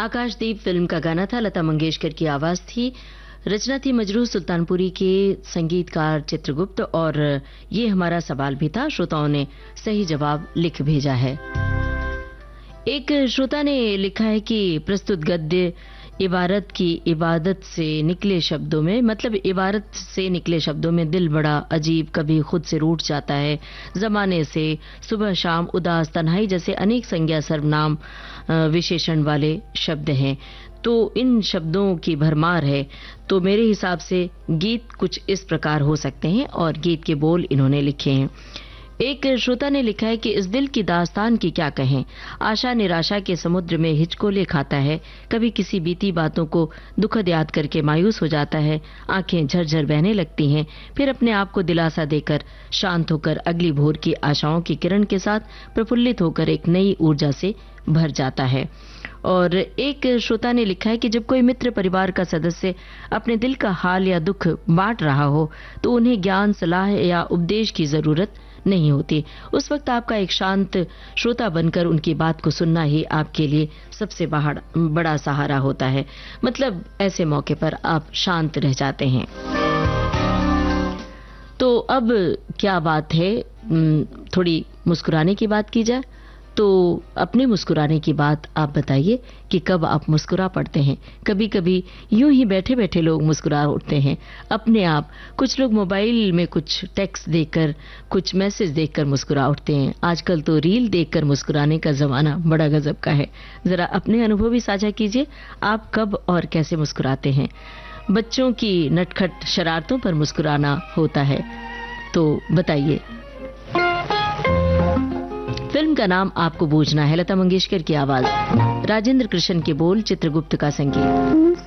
आकाशदीप film का गाना था, लता मंगेशकर की आवाज थी, रचना थी मजरूह सुल्तानपुरी के, संगीतकार चित्रगुप्त। और ये हमारा सवाल भी था, श्रोताओं ने सही जवाब लिख भेजा है। एक श्रोता ने लिखा है कि प्रस्तुत गद्य इबारत की इबादत से निकले शब्दों में, मतलब इबारत से निकले शब्दों में दिल बड़ा अजीब, कभी खुद से रूठ जाता है, जमाने से, सुबह शाम, उदास, तन्हाई जैसे अनेक संज्ञा सर्वनाम विशेषण वाले शब्द हैं। तो इन शब्दों की भरमार है। तो मेरे हिसाब से गीत कुछ इस प्रकार हो सकते हैं और गीत के बोल इन्होंने लिखे हैं। एक श्रोता ने लिखा है कि इस दिल की दास्तान की क्या कहें, आशा निराशा के समुद्र में हिचकोले खाता है, कभी किसी बीती बातों को दुखद याद करके मायूस हो जाता है, आंखें झरझर बहने लगती हैं, फिर अपने आप को दिलासा देकर शांत होकर अगली भोर की आशाओं की किरण के साथ प्रफुल्लित होकर एक नई ऊर्जा से भर जाता है। और एक श्रोता ने लिखा है कि जब कोई मित्र परिवार का सदस्य अपने दिल का हाल या दुख बांट रहा हो तो उन्हें ज्ञान, सलाह या उपदेश की जरूरत नहीं होती। उस वक्त आपका एक शांत श्रोता बनकर उनकी बात को सुनना ही आपके लिए सबसे बड़ा सहारा होता है। मतलब ऐसे मौके पर आप शांत रह जाते हैं। तो अब क्या बात है, थोड़ी मुस्कुराने की बात की जाए। तो अपने मुस्कुराने की बात आप बताइए कि कब आप मुस्कुरा पड़ते हैं। कभी कभी यूं ही बैठे बैठे लोग मुस्कुरा उठते हैं अपने आप। कुछ लोग मोबाइल में कुछ टेक्स्ट देखकर, कुछ मैसेज देखकर मुस्कुरा उठते हैं। आजकल तो रील देखकर मुस्कुराने का जमाना बड़ा गजब का है। जरा अपने अनुभव भी साझा कीजिए, आप कब और कैसे मुस्कुराते हैं। बच्चों की नटखट शरारतों पर मुस्कुराना होता है, तो बताइए। फिल्म का नाम आपको बूझना है, लता मंगेशकर की आवाज, राजेंद्र कृष्ण के बोल, चित्रगुप्त का संगीत।